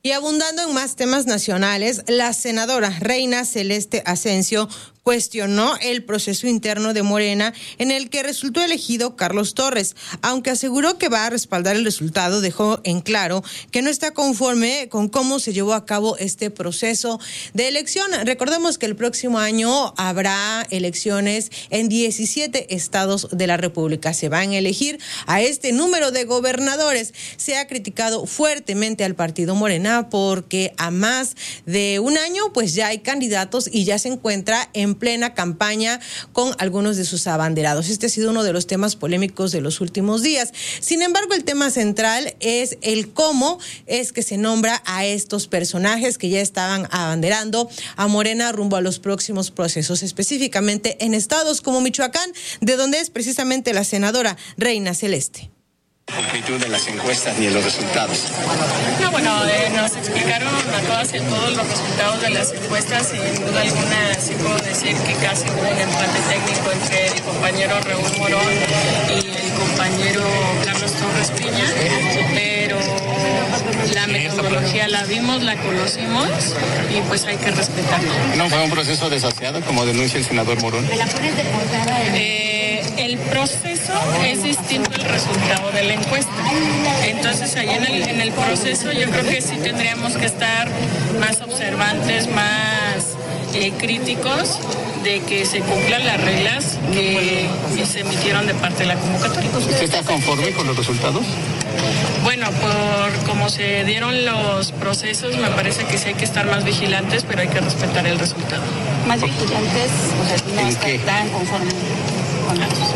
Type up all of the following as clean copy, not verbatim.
Y abundando en más temas nacionales, la senadora Reina Celeste Asensio cuestionó el proceso interno de Morena en el que resultó elegido Carlos Torres. Aunque aseguró que va a respaldar el resultado, dejó en claro que no está conforme con cómo se llevó a cabo este proceso de elección. Recordemos que el próximo año habrá elecciones en 17 estados de la República. Se van a elegir a este número de gobernadores. Se ha criticado fuertemente al partido Morena porque a más de un año pues ya hay candidatos y ya se encuentra en plena campaña con algunos de sus abanderados. Este ha sido uno de los temas polémicos de los últimos días. Sin embargo, el tema central es el cómo es que se nombra a estos personajes que ya estaban abanderando a Morena rumbo a los próximos procesos, específicamente en estados como Michoacán, de donde es precisamente la senadora Reina Celeste. Completud de las encuestas ni de los resultados. No, bueno, nos explicaron a todas y a todos los resultados de las encuestas y sin duda alguna sí puedo decir que casi hubo un empate técnico entre el compañero Raúl Morón y el compañero Carlos Torres Piña, pero la metodología la vimos, la conocimos y pues hay que respetarlo. ¿No fue un proceso desasiado como denuncia el senador Morón? El proceso es distinto al resultado de la encuesta. Entonces, ahí en el proceso yo creo que sí tendríamos que estar más observantes, más críticos de que se cumplan las reglas que se emitieron de parte de la convocatoria. ¿Usted está conforme con los resultados? Bueno, por cómo se dieron los procesos, me parece que sí hay que estar más vigilantes, pero hay que respetar el resultado. Más vigilantes, o sea, no están conformes con eso.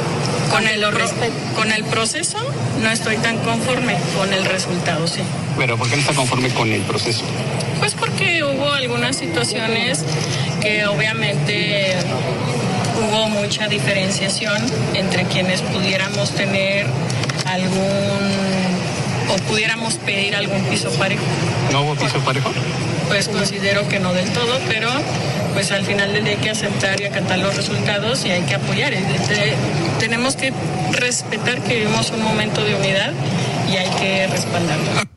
Con el proceso no estoy tan conforme, con el resultado sí. ¿Pero por qué no está conforme con el proceso? Pues porque hubo algunas situaciones que obviamente hubo mucha diferenciación entre quienes pudiéramos tener o pudiéramos pedir algún piso parejo. ¿No hubo piso parejo? Pues considero que no del todo, pero pues al final del día hay que aceptar y acatar los resultados y hay que apoyar. Tenemos que respetar que vivimos un momento de unidad y hay que respaldarlo.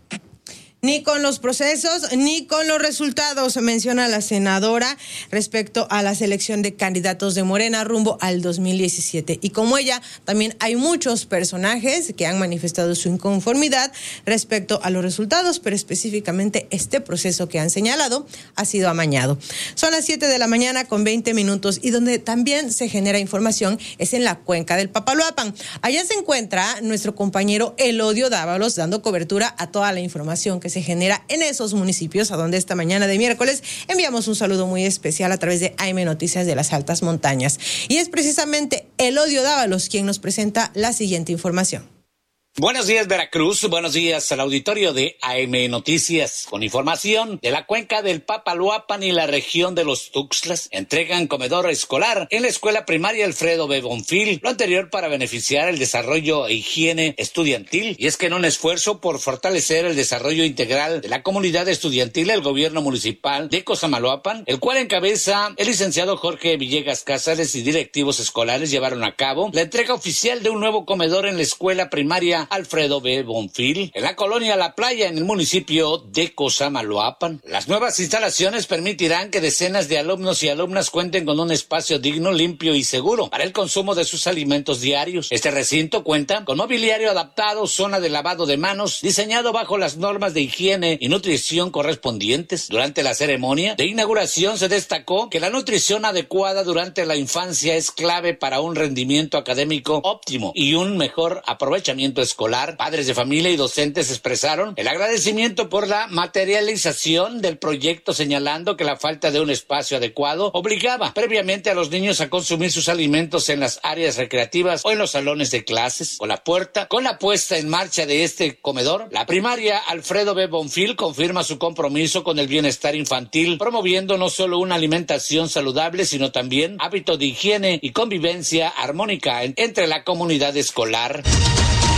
Ni con los procesos ni con los resultados, menciona la senadora respecto a la selección de candidatos de Morena rumbo al 2017. Y como ella, también hay muchos personajes que han manifestado su inconformidad respecto a los resultados, pero específicamente este proceso que han señalado ha sido amañado. Son las 7 de la mañana con 20 minutos y donde también se genera información es en la cuenca del Papaloapan. Allá se encuentra nuestro compañero Elodio Dávalos dando cobertura a toda la información que se genera en esos municipios, a donde esta mañana de miércoles enviamos un saludo muy especial a través de AM Noticias de las Altas Montañas. Y es precisamente Elodio Dávalos quien nos presenta la siguiente información. Buenos días, Veracruz. Buenos días al auditorio de AM Noticias. Con información de la cuenca del Papaloapan y la región de los Tuxtlas, entregan comedor escolar en la escuela primaria Alfredo B. Bonfil, lo anterior para beneficiar el desarrollo e higiene estudiantil. Y es que en un esfuerzo por fortalecer el desarrollo integral de la comunidad estudiantil, el gobierno municipal de Cosamaloapan, el cual encabeza el licenciado Jorge Villegas Cázares y directivos escolares, llevaron a cabo la entrega oficial de un nuevo comedor en la escuela primaria Alfredo B. Bonfil, en la colonia La Playa, en el municipio de Cosamaloapan. Las nuevas instalaciones permitirán que decenas de alumnos y alumnas cuenten con un espacio digno, limpio y seguro para el consumo de sus alimentos diarios. Este recinto cuenta con mobiliario adaptado, zona de lavado de manos, diseñado bajo las normas de higiene y nutrición correspondientes. Durante la ceremonia de inauguración se destacó que la nutrición adecuada durante la infancia es clave para un rendimiento académico óptimo y un mejor aprovechamiento escolar. Padres de familia y docentes expresaron el agradecimiento por la materialización del proyecto, señalando que la falta de un espacio adecuado obligaba previamente a los niños a consumir sus alimentos en las áreas recreativas o en los salones de clases. Con la puesta en marcha de este comedor, la primaria Alfredo B. Bonfil confirma su compromiso con el bienestar infantil, promoviendo no solo una alimentación saludable, sino también hábitos de higiene y convivencia armónica entre la comunidad escolar.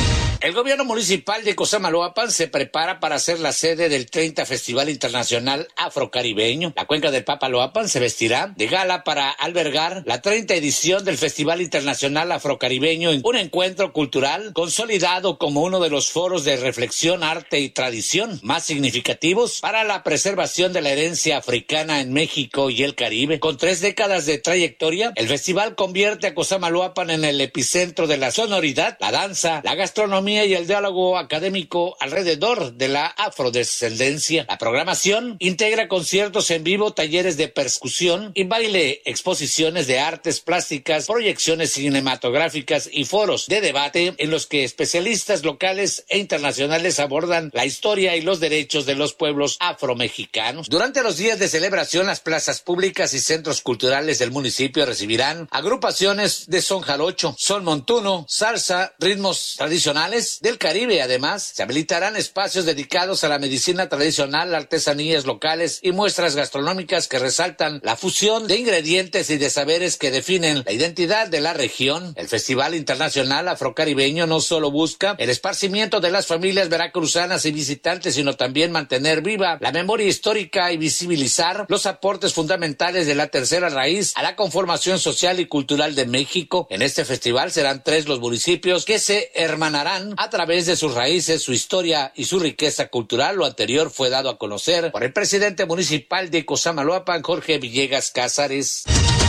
El gobierno municipal de Cosamaloapan se prepara para ser la sede del 30 Festival Internacional Afrocaribeño. La cuenca del Papaloapan se vestirá de gala para albergar la 30 edición del Festival Internacional Afrocaribeño, un encuentro cultural consolidado como uno de los foros de reflexión, arte y tradición más significativos para la preservación de la herencia africana en México y el Caribe. Con 3 décadas de trayectoria, el festival convierte a Cosamaloapan en el epicentro de la sonoridad, la danza, la gastronomía y el diálogo académico alrededor de la afrodescendencia. La programación integra conciertos en vivo, talleres de percusión y baile, exposiciones de artes plásticas, proyecciones cinematográficas y foros de debate en los que especialistas locales e internacionales abordan la historia y los derechos de los pueblos afromexicanos. Durante los días de celebración, las plazas públicas y centros culturales del municipio recibirán agrupaciones de son jarocho, son montuno, salsa, ritmos tradicionales del Caribe. Además, se habilitarán espacios dedicados a la medicina tradicional, artesanías locales y muestras gastronómicas que resaltan la fusión de ingredientes y de saberes que definen la identidad de la región. El Festival Internacional Afrocaribeño no solo busca el esparcimiento de las familias veracruzanas y visitantes, sino también mantener viva la memoria histórica y visibilizar los aportes fundamentales de la tercera raíz a la conformación social y cultural de México. En este festival serán 3 los municipios que se hermanarán a través de sus raíces, su historia y su riqueza cultural. Lo anterior fue dado a conocer por el presidente municipal de Cosamaloapan, Jorge Villegas Cázares.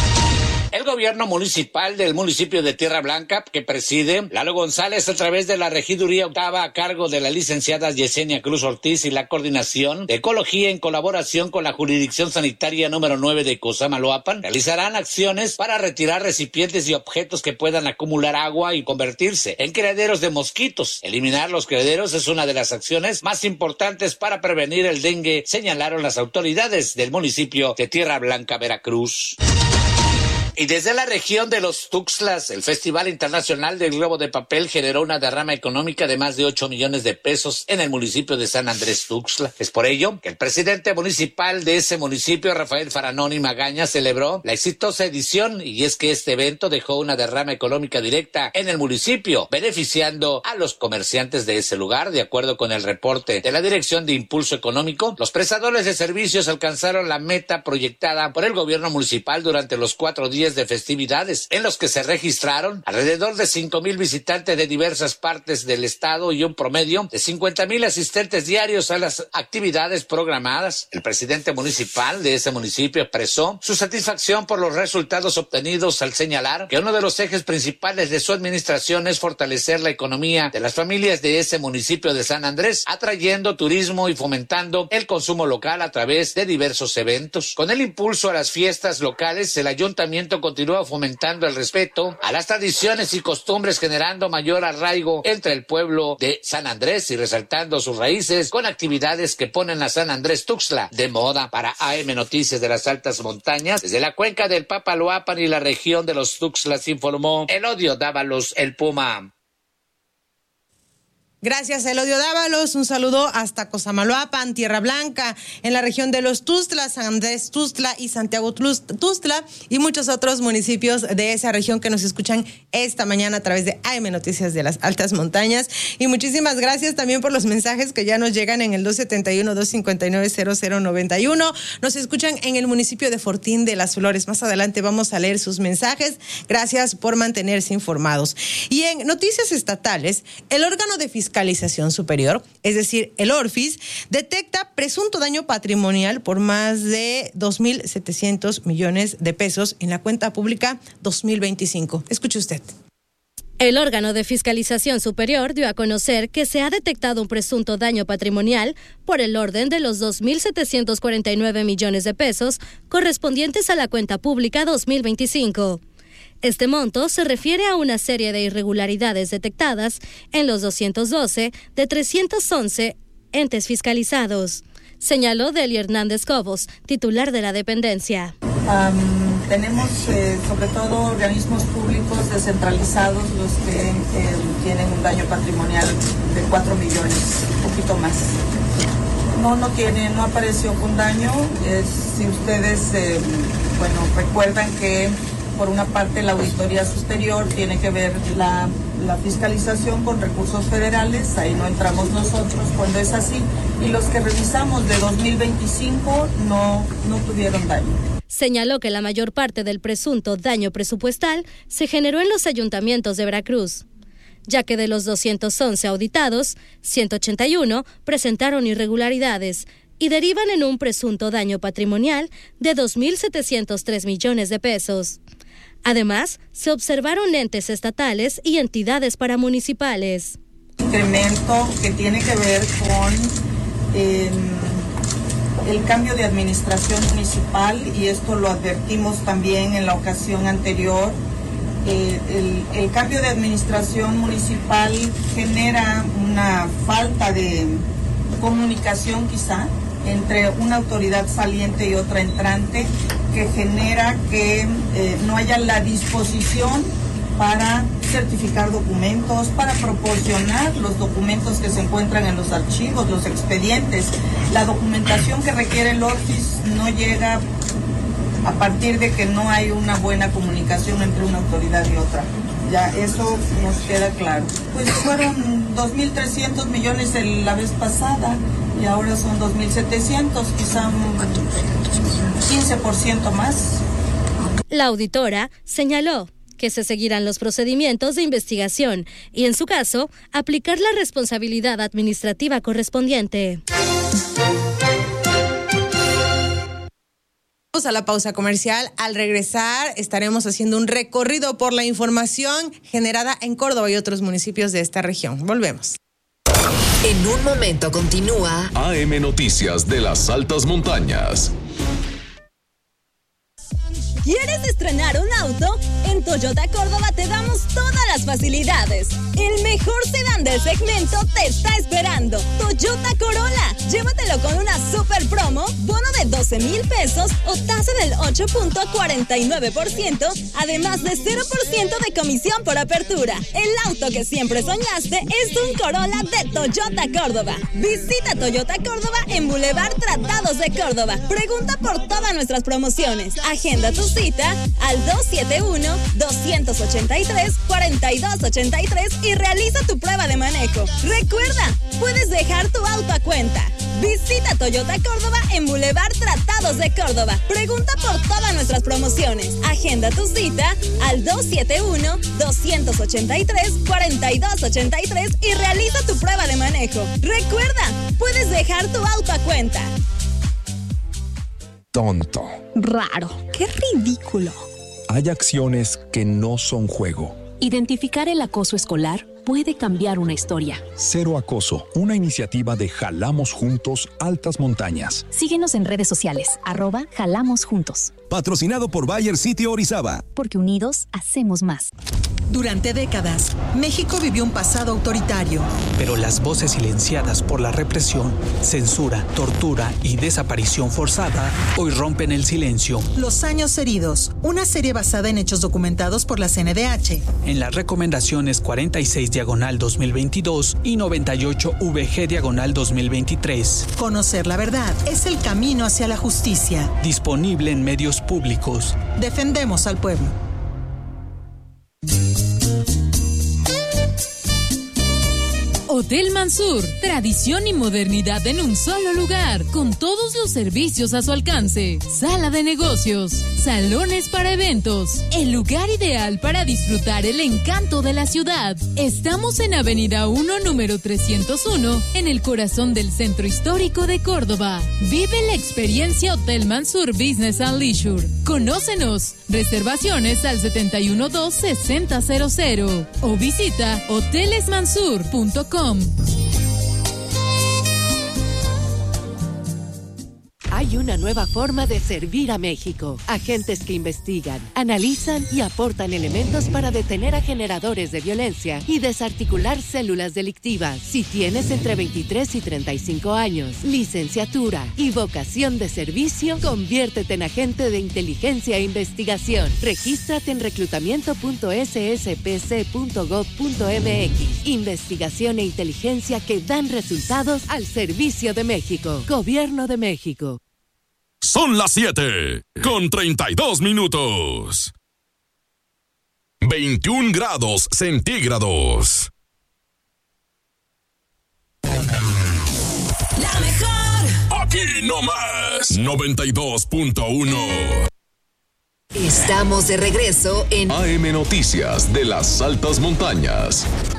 El gobierno municipal del municipio de Tierra Blanca, que preside Lalo González a través de la regiduría octava a cargo de la licenciada Yesenia Cruz Ortiz y la coordinación de ecología en colaboración con la jurisdicción sanitaria número 9 de Cosamaloapan, realizarán acciones para retirar recipientes y objetos que puedan acumular agua y convertirse en criaderos de mosquitos. Eliminar los criaderos es una de las acciones más importantes para prevenir el dengue, señalaron las autoridades del municipio de Tierra Blanca, Veracruz. Y desde la región de los Tuxtlas, el Festival Internacional del Globo de Papel generó una derrama económica de más de 8 millones de pesos en el municipio de San Andrés Tuxtla. Es por ello que el presidente municipal de ese municipio, Rafael Faranoni Magaña, celebró la exitosa edición, y es que este evento dejó una derrama económica directa en el municipio, beneficiando a los comerciantes de ese lugar. De acuerdo con el reporte de la Dirección de Impulso Económico, los prestadores de servicios alcanzaron la meta proyectada por el gobierno municipal durante los 4 días de festividades, en los que se registraron alrededor de 5,000 visitantes de diversas partes del estado y un promedio de 50,000 asistentes diarios a las actividades programadas. El presidente municipal de ese municipio expresó su satisfacción por los resultados obtenidos al señalar que uno de los ejes principales de su administración es fortalecer la economía de las familias de ese municipio de San Andrés, atrayendo turismo y fomentando el consumo local a través de diversos eventos. Con el impulso a las fiestas locales, el ayuntamiento continúa fomentando el respeto a las tradiciones y costumbres, generando mayor arraigo entre el pueblo de San Andrés y resaltando sus raíces con actividades que ponen a San Andrés Tuxtla de moda. Para AM Noticias de las Altas Montañas, desde la cuenca del Papaloapan y la región de los Tuxtlas, informó Elodio Dávalos, el Puma. Gracias, Elodio Dávalos. Un saludo hasta Cosamaloapan, Tierra Blanca, en la región de los Tuxtlas, San Andrés Tuxtla y Santiago Tuxtla, y muchos otros municipios de esa región que nos escuchan esta mañana a través de AM Noticias de las Altas Montañas. Y muchísimas gracias también por los mensajes que ya nos llegan en el 271-259-0091. Nos escuchan en el municipio de Fortín de las Flores. Más adelante vamos a leer sus mensajes. Gracias por mantenerse informados. Y en noticias estatales, el órgano de fiscalización superior, es decir, el ORFIS, detecta presunto daño patrimonial por más de 2.700 millones de pesos en la cuenta pública 2025. Escuche usted. El órgano de fiscalización superior dio a conocer que se ha detectado un presunto daño patrimonial por el orden de los 2.749 millones de pesos correspondientes a la cuenta pública 2025. Este monto se refiere a una serie de irregularidades detectadas en los 212 de 311 entes fiscalizados, señaló Delia Hernández Cobos, titular de la dependencia. Tenemos sobre todo organismos públicos descentralizados los que tienen un daño patrimonial de 4 millones, un poquito más. No apareció con daño. Si ustedes recuerdan que por una parte la auditoría superior tiene que ver la la fiscalización con recursos federales, ahí no entramos nosotros cuando es así, y los que revisamos de 2025 no tuvieron daño. Señaló que la mayor parte del presunto daño presupuestal se generó en los ayuntamientos de Veracruz, ya que de los 211 auditados, 181 presentaron irregularidades y derivan en un presunto daño patrimonial de 2.703 millones de pesos. Además, se observaron entes estatales y entidades paramunicipales. Incremento que tiene que ver con el cambio de administración municipal, y esto lo advertimos también en la ocasión anterior. El cambio de administración municipal genera una falta de comunicación quizá entre una autoridad saliente y otra entrante, que genera que no haya la disposición para certificar documentos, para proporcionar los documentos que se encuentran en los archivos, los expedientes. La documentación que requiere el ORFIS no llega a partir de que no hay una buena comunicación entre una autoridad y otra. Ya eso nos queda claro. Pues fueron 2.300 millones la vez pasada y ahora son 2.700, quizá un 15% más. La auditora señaló que se seguirán los procedimientos de investigación y, en su caso, aplicar la responsabilidad administrativa correspondiente. Vamos a la pausa comercial. Al regresar estaremos haciendo un recorrido por la información generada en Córdoba y otros municipios de esta región. Volvemos. En un momento continúa AM Noticias de las Altas Montañas. ¿Quieres estrenar un auto? En Toyota Córdoba te damos todas las facilidades. El mejor sedán del segmento te está esperando. Toyota Corolla. Llévatelo con una super promo, bono de 12,000 pesos o tasa del 8.49%, además de 0% de comisión por apertura. El auto que siempre soñaste es un Corolla de Toyota Córdoba. Visita Toyota Córdoba en Boulevard Tratados de Córdoba. Pregunta por todas nuestras promociones. Agenda tu cita al 271-283-4283 y realiza tu prueba de manejo. Recuerda, puedes dejar tu auto a cuenta. Visita Toyota Córdoba en Boulevard Tratados de Córdoba. Pregunta por todas nuestras promociones. Agenda tu cita al 271-283-4283 y realiza tu prueba de manejo. Recuerda, puedes dejar tu auto a cuenta. Tonto. Raro. Qué ridículo. Hay acciones que no son juego. Identificar el acoso escolar puede cambiar una historia. Cero Acoso, una iniciativa de Jalamos Juntos Altas Montañas. Síguenos en redes sociales, @JalamosJuntos. Patrocinado por Bayer City Orizaba. Porque unidos hacemos más. Durante décadas, México vivió un pasado autoritario. Pero las voces silenciadas por la represión, censura, tortura y desaparición forzada hoy rompen el silencio. Los años heridos, una serie basada en hechos documentados por la CNDH. En las recomendaciones 46/2022 y 98/VG/2023. Conocer la verdad es el camino hacia la justicia. Disponible en medios públicos. Defendemos al pueblo. Hotel Mansur, tradición y modernidad en un solo lugar, con todos los servicios a su alcance. Sala de negocios, salones para eventos, el lugar ideal para disfrutar el encanto de la ciudad. Estamos en Avenida 1, número 301, en el corazón del centro histórico de Córdoba. Vive la experiencia Hotel Mansur Business and Leisure. Conócenos. Reservaciones al 712-6000 o visita hotelesmansur.com. Hay una nueva forma de servir a México. Agentes que investigan, analizan y aportan elementos para detener a generadores de violencia y desarticular células delictivas. Si tienes entre 23 y 35 años, licenciatura y vocación de servicio, conviértete en agente de inteligencia e investigación. Regístrate en reclutamiento.sspc.gov.mx. Investigación e inteligencia que dan resultados al servicio de México. Gobierno de México. Son las 7:32. 21 grados centígrados. La mejor. Aquí nomás. 92.1. Estamos de regreso en AM Noticias de las Altas Montañas.